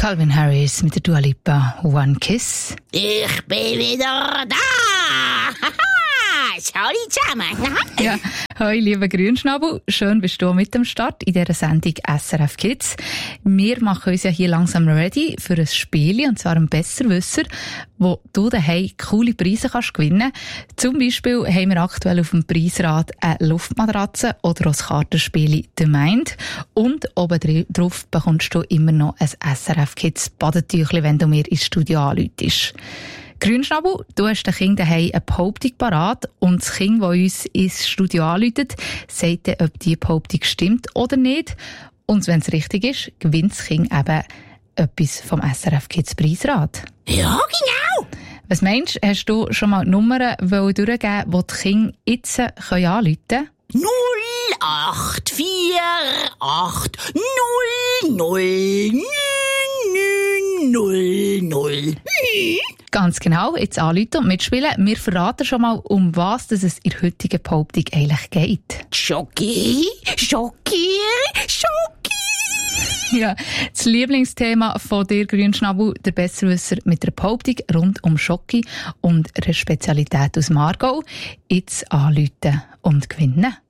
Calvin Harris mit der Dua Lipa, One Kiss. Ich bin wieder da! Sorry zusammen. Ja, hoi, lieber Grünschnabel. Schön bist du mit am Start in dieser Sendung SRF Kids. Wir machen uns ja hier langsam ready für ein Spiel, und zwar ein Besserwisser, wo du daheim coole Preise kannst gewinnen. Zum Beispiel haben wir aktuell auf dem Preisrad eine Luftmatratze oder das Kartenspiel «The Mind». Und oben drauf bekommst du immer noch ein SRF Kids Badetüchli, wenn du mir ins Studio anrufst. Grünschnabel, du hast den Kind daheim eine Behauptung parat, und das Kind, das uns ins Studio anruft, sagt dann, ob die Behauptung stimmt oder nicht. Und wenn es richtig ist, gewinnt das Kind eben etwas vom SRF Kids Preisrad. Ja, genau! Was meinst du, hast du schon mal die Nummern durchgeben, die die Kinder jetzt anrufen können? 084800990. Ganz genau, jetzt anrufen und mitspielen. Wir verraten schon mal, um was es in der heutigen Behauptung eigentlich geht. Schoki. Ja, das Lieblingsthema von dir, Grünschnabel, der Besserwisser mit der Behauptung rund um Schoki und einer Spezialität aus Margau. Jetzt anrufen und gewinnen.